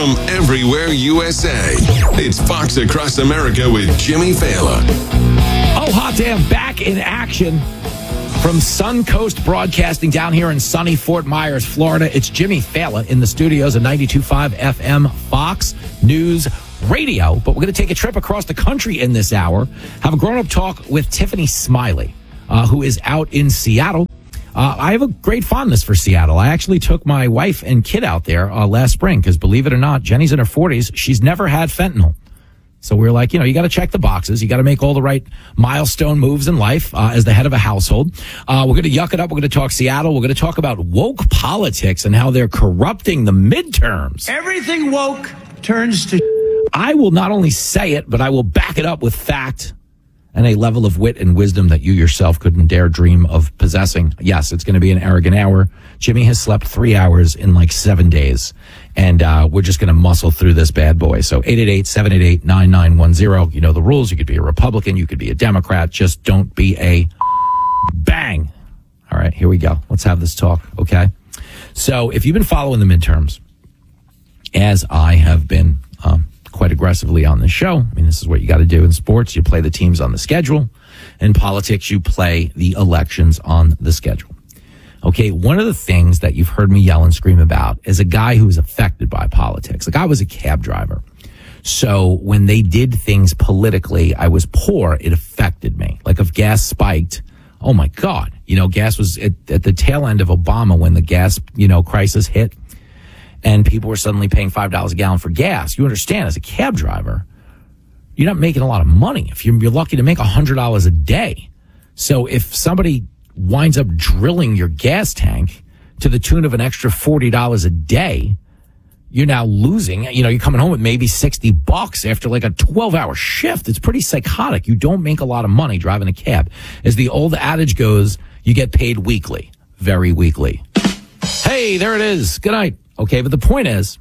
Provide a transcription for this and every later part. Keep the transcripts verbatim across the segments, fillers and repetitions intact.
from everywhere U S A. It's Fox Across America with Jimmy Fallon. Oh, hot damn, back in action from Suncoast Broadcasting down here in sunny Fort Myers, Florida. It's Jimmy Fallon in the studios of ninety-two point five F M Fox News Radio. But we're going to take a trip across the country in this hour. Have a grown-up talk with Tiffany Smiley, uh, who is out in Seattle. Uh, I have a great fondness for Seattle. I actually took my wife and kid out there uh, last spring because, believe it or not, Jenny's in her forties. She's never had fentanyl. So we were like, you know, you got to check the boxes. You got to make all the right milestone moves in life uh, as the head of a household. Uh, we're going to yuck it up. We're going to talk Seattle. We're going to talk about woke politics and how they're corrupting the midterms. Everything woke turns to... I will not only say it, but I will back it up with fact and a level of wit and wisdom that you yourself couldn't dare dream of possessing. Yes, it's going to be an arrogant hour. Jimmy has slept three hours in like seven days, and uh, we're just going to muscle through this bad boy. So eight eight eight, seven eight eight, nine nine one zero. You know the rules. You could be a Republican. You could be a Democrat. Just don't be a bang. All right, here we go. Let's have this talk, okay? So if you've been following the midterms, as I have been um, quite aggressively on this show, I mean, this is what you got to do in sports. You play the teams on the schedule. In politics, you play the elections on the schedule. Okay, one of the things that you've heard me yell and scream about is a guy who is affected by politics. The guy was a cab driver. So when they did things politically, I was poor, it affected me. Like if gas spiked, oh my God. You know, gas was at, at the tail end of Obama when the gas, you know, crisis hit and people were suddenly paying five dollars a gallon for gas. You understand, as a cab driver, you're not making a lot of money. If you're, you're lucky to make one hundred dollars a day. So if somebody winds up drilling your gas tank to the tune of an extra forty dollars a day, you're now losing. You know, you're coming home with maybe sixty bucks after like a twelve hour shift. It's pretty psychotic. You don't make a lot of money driving a cab. As the old adage goes, you get paid weekly, very weekly. Hey, there it is. Good night. Okay, but the point is,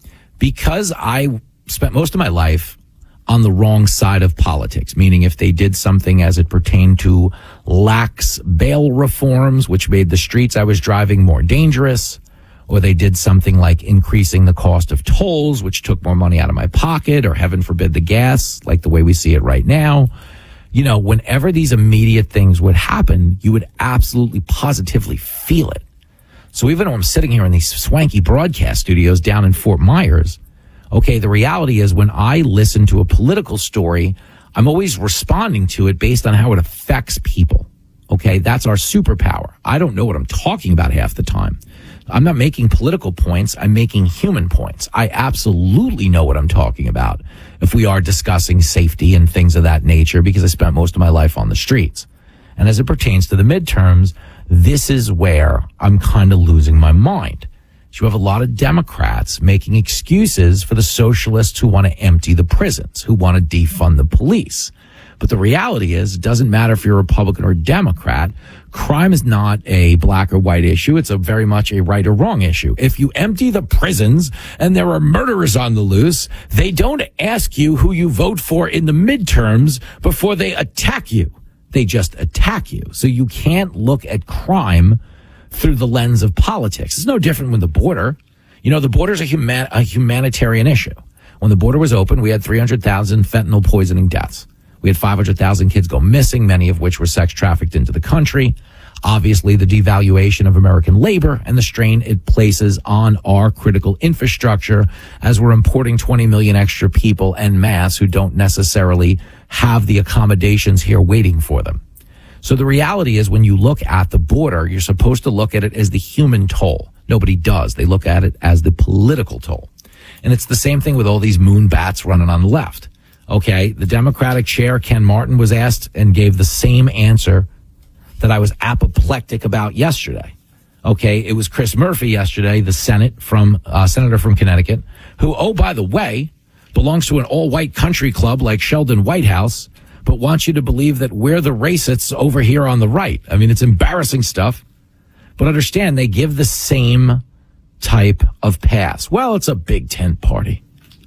because I spent most of my life on the wrong side of politics, meaning if they did something as it pertained to lax bail reforms, which made the streets I was driving more dangerous, or they did something like increasing the cost of tolls, which took more money out of my pocket, or heaven forbid the gas, like the way we see it right now. You know, whenever these immediate things would happen, you would absolutely positively feel it. So even though I'm sitting here in these swanky broadcast studios down in Fort Myers, okay, the reality is when I listen to a political story, I'm always responding to it based on how it affects people. Okay, that's our superpower. I don't know what I'm talking about half the time. I'm not making political points. I'm making human points. I absolutely know what I'm talking about if we are discussing safety and things of that nature, because I spent most of my life on the streets. And as it pertains to the midterms, this is where I'm kind of losing my mind. You have a lot of Democrats making excuses for the socialists who want to empty the prisons, who want to defund the police. But the reality is, it doesn't matter if you're a Republican or a Democrat. Crime is not a black or white issue. It's a very much a right or wrong issue. If you empty the prisons and there are murderers on the loose, they don't ask you who you vote for in the midterms before they attack you. They just attack you. So you can't look at crime through the lens of politics. It's no different with the border. You know, the border is a, human, a humanitarian issue. When the border was open, we had three hundred thousand fentanyl poisoning deaths. We had five hundred thousand kids go missing, many of which were sex trafficked into the country. Obviously, the devaluation of American labor and the strain it places on our critical infrastructure as we're importing twenty million extra people en masse who don't necessarily have the accommodations here waiting for them. So the reality is, when you look at the border, you're supposed to look at it as the human toll. Nobody does. They look at it as the political toll. And it's the same thing with all these moon bats running on the left. Okay, the Democratic chair, Ken Martin, was asked and gave the same answer that I was apoplectic about yesterday. Okay, it was Chris Murphy yesterday, the Senate from uh, senator from Connecticut, who, oh, by the way, belongs to an all-white country club like Sheldon Whitehouse, but wants you to believe that we're the racists over here on the right. I mean, it's embarrassing stuff. But understand, they give the same type of pass. Well, it's a big tent party.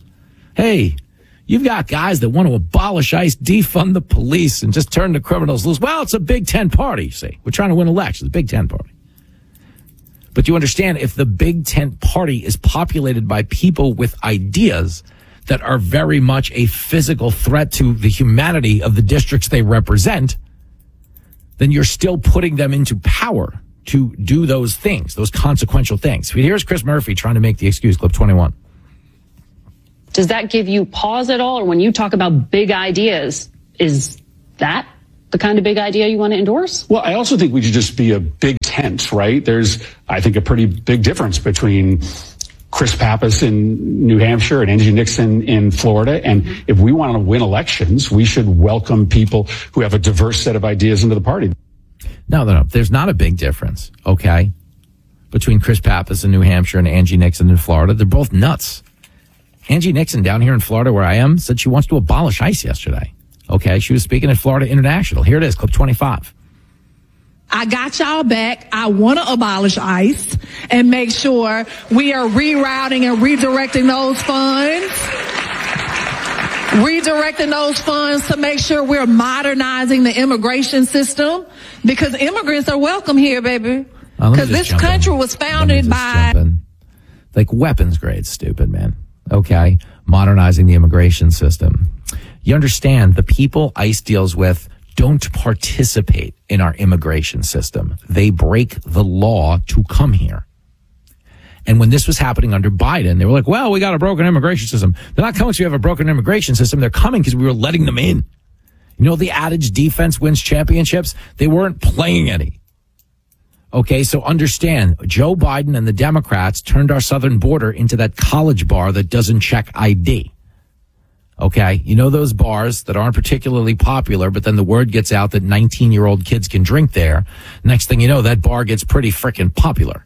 Hey, you've got guys that want to abolish ICE, defund the police, and just turn the criminals loose. Well, it's a big tent party, you see. We're trying to win elections, a big tent party. But you understand, if the big tent party is populated by people with ideas that are very much a physical threat to the humanity of the districts they represent, then you're still putting them into power to do those things, those consequential things. Here's Chris Murphy trying to make the excuse, clip twenty-one. Does that give you pause at all? Or when you talk about big ideas, is that the kind of big idea you want to endorse? Well, I also think we should just be a big tent, right? There's, I think, a pretty big difference between Chris Pappas in New Hampshire and Angie Nixon in Florida. And if we want to win elections, we should welcome people who have a diverse set of ideas into the party. No, no, no. There's not a big difference, okay, between Chris Pappas in New Hampshire and Angie Nixon in Florida. They're both nuts. Angie Nixon down here in Florida where I am said she wants to abolish ICE yesterday. Okay, she was speaking at Florida International. Here it is, clip twenty-five. I got y'all back. I want to abolish ICE and make sure we are rerouting and redirecting those funds. Redirecting those funds to make sure we're modernizing the immigration system, because immigrants are welcome here, baby. Because uh, this country in. was founded by... Like weapons grade stupid, man. Okay? Modernizing the immigration system. You understand, the people ICE deals with don't participate in our immigration system. They break the law to come here. And when this was happening under Biden, they were like, well, we got a broken immigration system. They're not coming because we have a broken immigration system. They're coming because we were letting them in. You know the adage, defense wins championships? They weren't playing any. Okay, so understand, Joe Biden and the Democrats turned our southern border into that college bar that doesn't check I D. Okay, you know those bars that aren't particularly popular, but then the word gets out that nineteen-year-old kids can drink there. Next thing you know, that bar gets pretty frickin' popular.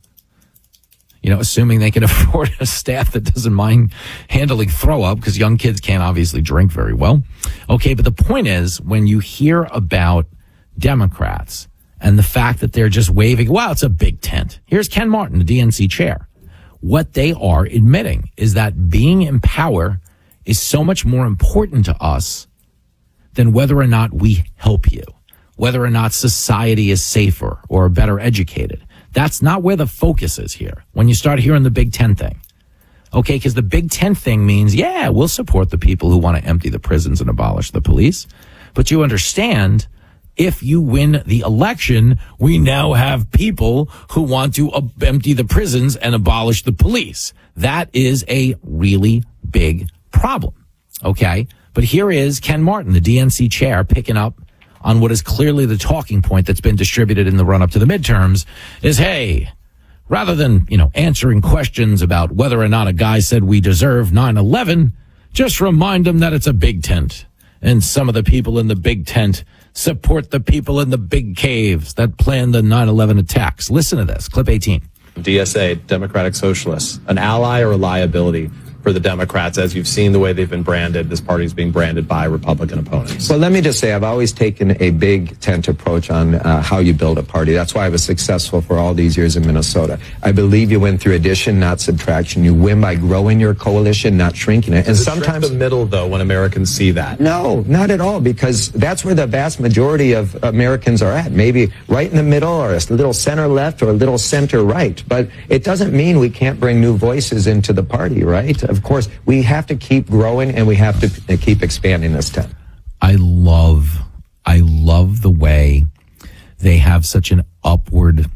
You know, assuming they can afford a staff that doesn't mind handling throw up, because young kids can't obviously drink very well. Okay, but the point is, when you hear about Democrats and the fact that they're just waving, wow, it's a big tent. Here's Ken Martin, the D N C chair. What they are admitting is that being in power is so much more important to us than whether or not we help you, whether or not society is safer or better educated. That's not where the focus is here when you start hearing the Big Ten thing. Okay, because the Big Ten thing means, yeah, we'll support the people who want to empty the prisons and abolish the police. But you understand, if you win the election, we now have people who want to uh, empty the prisons and abolish the police. That is a really big problem. Okay, but here is Ken Martin, the D N C chair, picking up on what is clearly the talking point that's been distributed in the run-up to the midterms is, hey, rather than, you know, answering questions about whether or not a guy said we deserve nine eleven, just remind them that it's a big tent. And some of the people in the big tent support the people in the big caves that planned the nine eleven attacks. Listen to this, clip eighteen. D S A, Democratic Socialists, an ally or a liability for the Democrats, as you've seen the way they've been branded? This party's being branded by Republican opponents. Well, let me just say, I've always taken a big tent approach on uh, how you build a party. That's why I was successful for all these years in Minnesota. I believe you win through addition, not subtraction. You win by growing your coalition, not shrinking it. And Does it sometimes shrink the middle, though, when Americans see that? No, not at all, because that's where the vast majority of Americans are at. Maybe right in the middle, or a little center left, or a little center right. But it doesn't mean we can't bring new voices into the party, right? Of course, we have to keep growing and we have to keep expanding this tent. I love, I love the way they have such an upward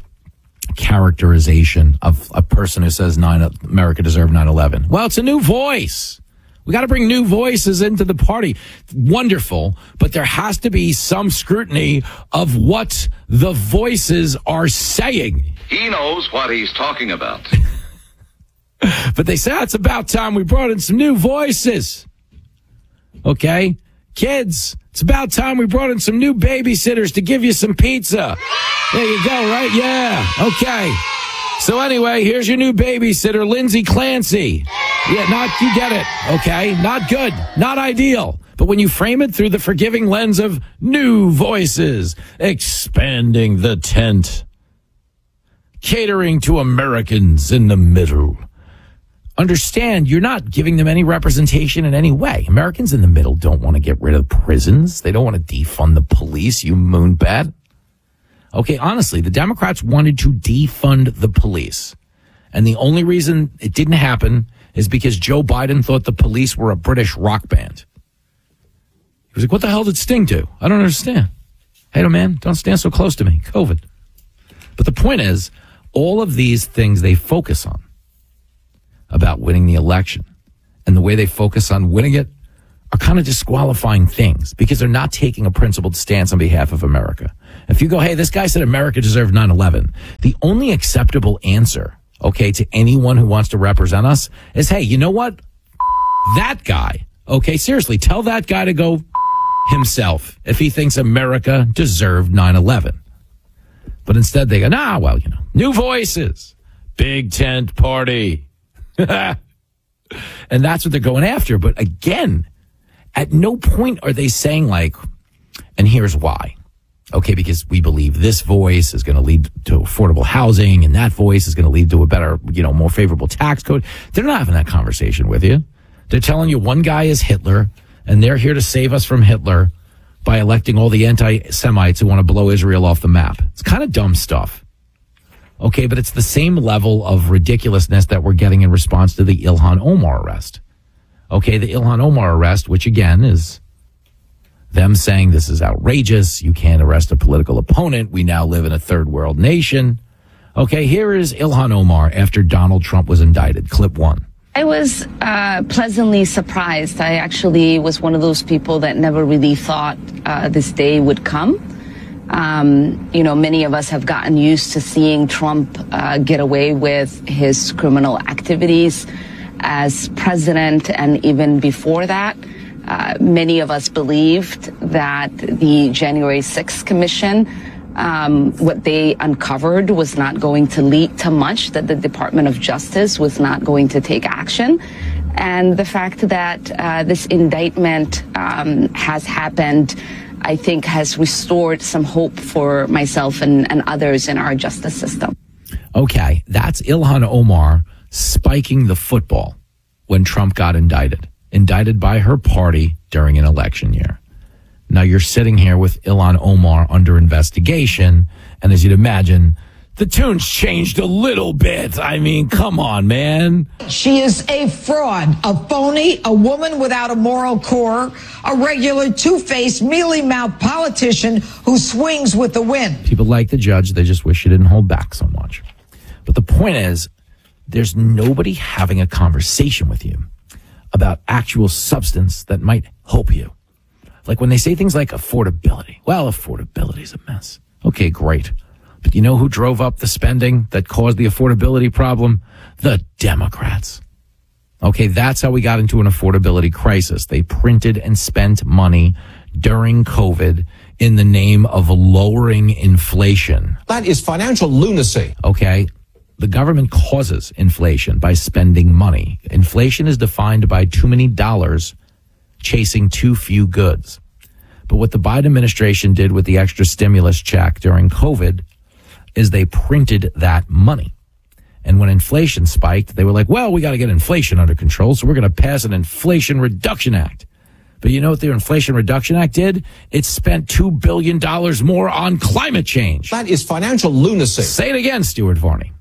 characterization of a person who says nine, America deserved nine eleven. Well, it's a new voice. We got to bring new voices into the party. Wonderful, but there has to be some scrutiny of what the voices are saying. He knows what he's talking about. But they say, oh, it's about time we brought in some new voices. Okay? Kids, it's about time we brought in some new babysitters to give you some pizza. There you go, right? Yeah. Okay. So anyway, here's your new babysitter, Lindsay Clancy. Yeah, not, you get it. Okay? Not good. Not ideal. But when you frame it through the forgiving lens of new voices, expanding the tent, catering to Americans in the middle, understand, you're not giving them any representation in any way. Americans in the middle don't want to get rid of prisons. They don't want to defund the police, you moonbat. Okay, honestly, the Democrats wanted to defund the police. And the only reason it didn't happen is because Joe Biden thought the police were a British rock band. He was like, what the hell did Sting do? I don't understand. Hey, no, man, don't stand so close to me. COVID. But the point is, all of these things they focus on about winning the election and the way they focus on winning it are kind of disqualifying things because they're not taking a principled stance on behalf of America. If you go, hey, this guy said America deserved nine eleven, the only acceptable answer, okay, to anyone who wants to represent us is, hey, you know what? That guy, okay, seriously, tell that guy to go himself if he thinks America deserved nine eleven. But instead they go, nah, well, you know, new voices, big tent party. And that's what they're going after. But again, at no point are they saying like, and here's why. Okay, because we believe this voice is going to lead to affordable housing and that voice is going to lead to a better, you know, more favorable tax code. They're not having that conversation with you. They're telling you one guy is Hitler and they're here to save us from Hitler by electing all the anti-Semites who want to blow Israel off the map. It's kind of dumb stuff. Okay, but it's the same level of ridiculousness that we're getting in response to the Ilhan Omar arrest. Okay, the Ilhan Omar arrest, which again is them saying this is outrageous. You can't arrest a political opponent. We now live in a third world nation. Okay, here is Ilhan Omar after Donald Trump was indicted. Clip one. I was uh, pleasantly surprised. I actually was one of those people that never really thought uh, this day would come. Um, you know, many of us have gotten used to seeing Trump uh, get away with his criminal activities as president, and even before that. Uh, many of us believed that the January sixth Commission, um, what they uncovered was not going to lead to much, that the Department of Justice was not going to take action. And the fact that uh, this indictment um, has happened, I think, has restored some hope for myself and, and others in our justice system. Okay, that's Ilhan Omar spiking the football when Trump got indicted. Indicted by her party during an election year. Now you're sitting here with Ilhan Omar under investigation, and as you'd imagine, the tune's changed a little bit. I mean, come on, man. She is a fraud, a phony, a woman without a moral core, a regular two-faced, mealy-mouthed politician who swings with the wind. People like the judge. They just wish she didn't hold back so much. But the point is, there's nobody having a conversation with you about actual substance that might help you. Like when they say things like affordability. Well, affordability is a mess. Okay, great. But you know who drove up the spending that caused the affordability problem? The Democrats. Okay, that's how we got into an affordability crisis. They printed and spent money during COVID in the name of lowering inflation. That is financial lunacy. Okay. The government causes inflation by spending money. Inflation is defined by too many dollars chasing too few goods. But what the Biden administration did with the extra stimulus check during COVID is they printed that money. And when inflation spiked, they were like, well, we got to get inflation under control, so we're going to pass an Inflation Reduction Act. But you know what the Inflation Reduction Act did? It spent two billion dollars more on climate change. That is financial lunacy. Say it again, Stuart Varney.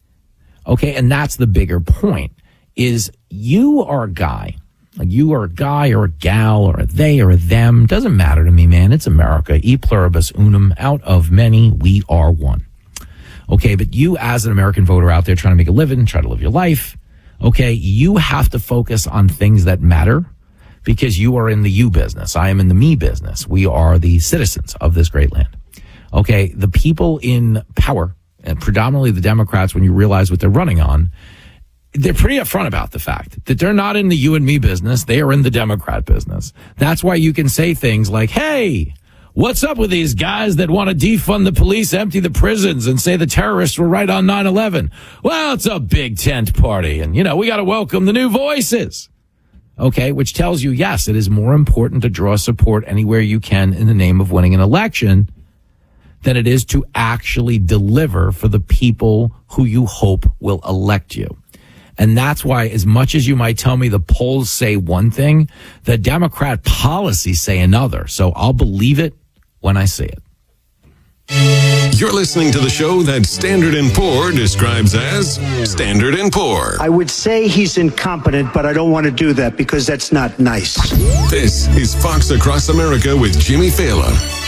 Okay, and that's the bigger point, is you are a guy, like you are a guy or a gal or a they or a them, doesn't matter to me, man. It's America, e pluribus unum, out of many, we are one. Okay, but you as an American voter out there trying to make a living, try to live your life, okay, you have to focus on things that matter because you are in the you business. I am in the me business. We are the citizens of this great land. Okay, the people in power, and predominantly the Democrats, when you realize what they're running on, they're pretty upfront about the fact that they're not in the you and me business. They are in the Democrat business. That's why you can say things like, hey, what's up with these guys that want to defund the police, empty the prisons, and say the terrorists were right on nine eleven? Well, it's a big tent party, and, you know, we got to welcome the new voices. Okay, which tells you, yes, it is more important to draw support anywhere you can in the name of winning an election than it is to actually deliver for the people who you hope will elect you. And that's why, as much as you might tell me the polls say one thing, the Democrat policies say another. So I'll believe it when I see it. You're listening to the show that Standard and Poor describes as Standard and Poor. I would say he's incompetent, but I don't want to do that because that's not nice. This is Fox Across America with Jimmy Fallon.